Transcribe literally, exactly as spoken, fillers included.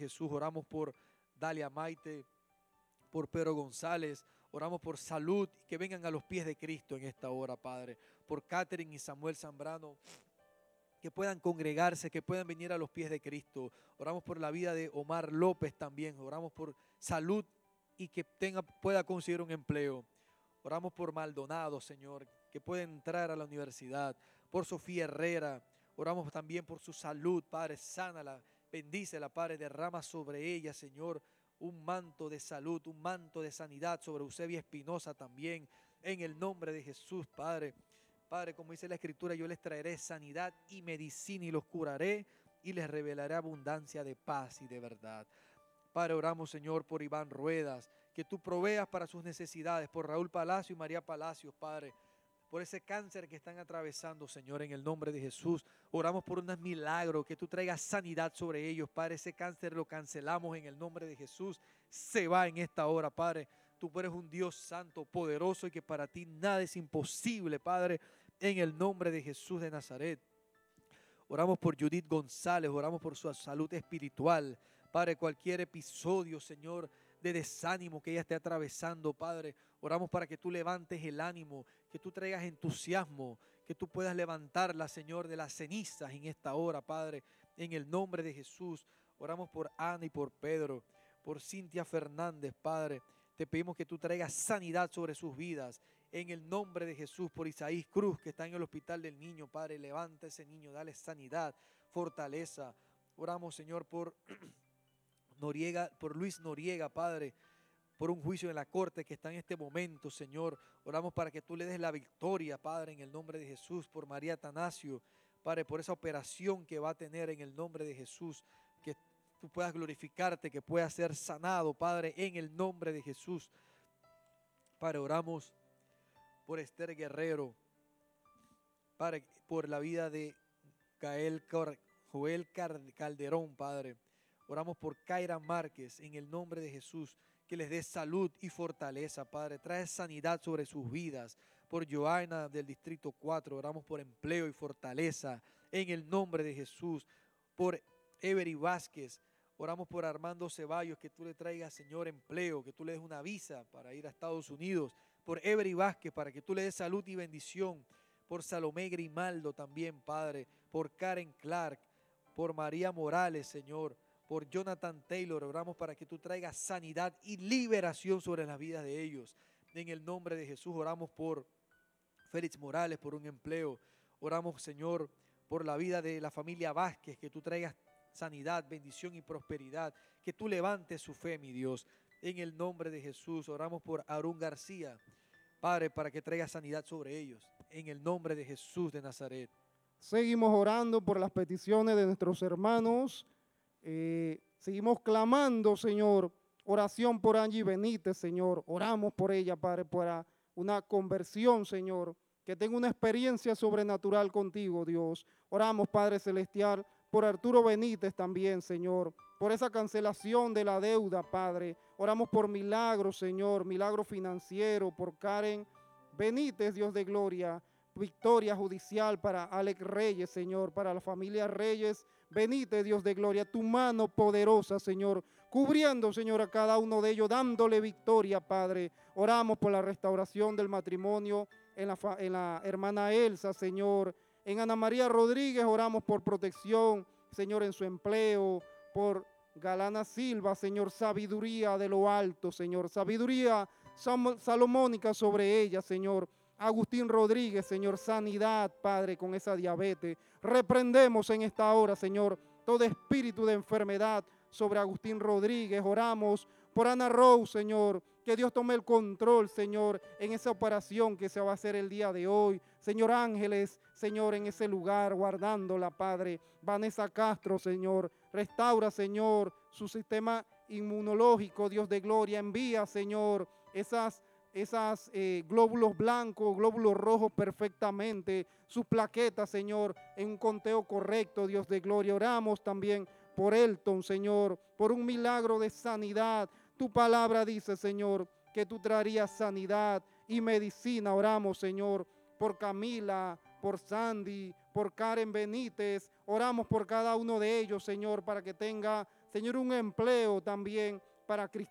Jesús. Oramos por Dalia Maite, por Pedro González. Oramos por salud, que vengan a los pies de Cristo en esta hora, Padre. Por Catherine y Samuel Zambrano, que puedan congregarse, que puedan venir a los pies de Cristo. Oramos por la vida de Omar López también. Oramos por salud y que tenga, pueda conseguir un empleo. Oramos por Maldonado, Señor, que pueda entrar a la universidad. Por Sofía Herrera. Oramos también por su salud, Padre. Sánala, bendícela, Padre. Derrama sobre ella, Señor, un manto de salud, un manto de sanidad sobre Eusebia Espinosa también. En el nombre de Jesús, Padre. Padre, como dice la Escritura, yo les traeré sanidad y medicina y los curaré y les revelaré abundancia de paz y de verdad. Padre, oramos, Señor, por Iván Ruedas, que tú proveas para sus necesidades, por Raúl Palacio y María Palacios, Padre, por ese cáncer que están atravesando, Señor, en el nombre de Jesús. Oramos por unos milagros, que tú traigas sanidad sobre ellos, Padre. Ese cáncer lo cancelamos en el nombre de Jesús. Se va en esta hora, Padre. Tú eres un Dios santo, poderoso, y que para ti nada es imposible, Padre, en el nombre de Jesús de Nazaret. Oramos por Judith González, oramos por su salud espiritual. Padre, cualquier episodio, Señor, de desánimo que ella esté atravesando, Padre, oramos para que tú levantes el ánimo, que tú traigas entusiasmo, que tú puedas levantarla, Señor, de las cenizas en esta hora, Padre, en el nombre de Jesús. Oramos por Ana y por Pedro, por Cintia Fernández, Padre. Te pedimos que tú traigas sanidad sobre sus vidas. En el nombre de Jesús, por Isaías Cruz, que está en el hospital del niño, Padre, levanta ese niño, dale sanidad, fortaleza. Oramos, Señor, por Noriega, por Luis Noriega, Padre, por un juicio en la corte que está en este momento, Señor. Oramos para que tú le des la victoria, Padre, en el nombre de Jesús, por María Atanasio, Padre, por esa operación que va a tener en el nombre de Jesús, que tú puedas glorificarte, que pueda ser sanado, Padre, en el nombre de Jesús. Padre, oramos por Esther Guerrero, Padre, por la vida de Gael Joel Calderón, Padre. Oramos por Kaira Márquez, en el nombre de Jesús, que les dé salud y fortaleza, Padre. Trae sanidad sobre sus vidas. Por Joana del Distrito cuatro, oramos por empleo y fortaleza, en el nombre de Jesús. Por Every Vázquez, oramos por Armando Ceballos, que tú le traigas, Señor, empleo, que tú le des una visa para ir a Estados Unidos. Por Every Vázquez, para que tú le des salud y bendición. Por Salomé Grimaldo también, Padre. Por Karen Clark, por María Morales, Señor. Por Jonathan Taylor, oramos para que tú traigas sanidad y liberación sobre las vidas de ellos. En el nombre de Jesús, oramos por Félix Morales, por un empleo. Oramos, Señor, por la vida de la familia Vázquez, que tú traigas sanidad, bendición y prosperidad. Que tú levantes su fe, mi Dios. En el nombre de Jesús, oramos por Aarón García, Padre, para que traiga sanidad sobre ellos. En el nombre de Jesús de Nazaret. Seguimos orando por las peticiones de nuestros hermanos. Eh, seguimos clamando, Señor, oración por Angie Benítez, Señor. Oramos por ella, Padre, para una conversión, Señor, que tenga una experiencia sobrenatural contigo, Dios. Oramos, Padre Celestial, por Arturo Benítez también, Señor, por esa cancelación de la deuda, Padre. Oramos por milagros, Señor, milagro financiero, por Karen Benítez, Dios de gloria. Victoria judicial para Alex Reyes, Señor, para la familia Reyes Benítez, Dios de gloria, tu mano poderosa, Señor, cubriendo, Señor, a cada uno de ellos, dándole victoria, Padre. Oramos por la restauración del matrimonio en la, en la hermana Elsa, Señor. En Ana María Rodríguez oramos por protección, Señor, en su empleo, por Galana Silva, Señor, sabiduría de lo alto, Señor, sabiduría salomónica sobre ella, Señor. Agustín Rodríguez, Señor, sanidad, Padre, con esa diabetes. Reprendemos en esta hora, Señor, todo espíritu de enfermedad sobre Agustín Rodríguez. Oramos por Ana Rose, Señor, que Dios tome el control, Señor, en esa operación que se va a hacer el día de hoy. Señor Ángeles, Señor, en ese lugar, guardándola, Padre. Vanessa Castro, Señor, restaura, Señor, su sistema inmunológico, Dios de gloria. Envía, Señor, esas esas eh, glóbulos blancos, glóbulos rojos perfectamente, sus plaquetas, Señor, en un conteo correcto, Dios de gloria. Oramos también por Elton, Señor, por un milagro de sanidad. Tu palabra dice, Señor, que tú traerías sanidad y medicina. Oramos, Señor, por Camila, por Sandy, por Karen Benítez. Oramos por cada uno de ellos, Señor, para que tenga Señor, un empleo también para cristianos.